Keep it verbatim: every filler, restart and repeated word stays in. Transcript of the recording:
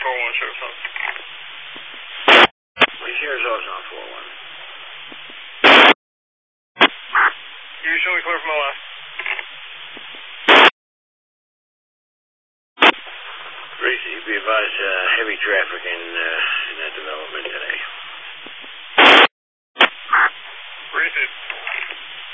four one, Sheriff's Office. Police Sheriff's Office on four one. You show me clear from O I. Gracie, be advised, uh, heavy traffic in uh,